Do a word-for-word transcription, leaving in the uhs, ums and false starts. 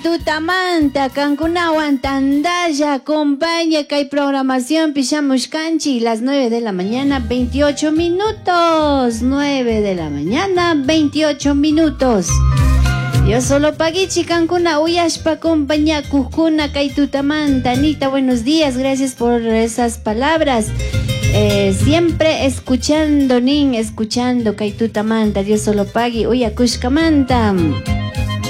tutamanta cancunawan tandalla acompaña que hay programación Pishamushkanchi las nueve de la mañana veintiocho minutos, nueve de la mañana veintiocho minutos. Yo solo paguichi cancuna uyashpa compañía kukuna kay tutamanta. Anita, buenos días, gracias por esas palabras. Eh, siempre escuchando nin, escuchando kay tutamanta. Dios solo pagui uyakushkamanta.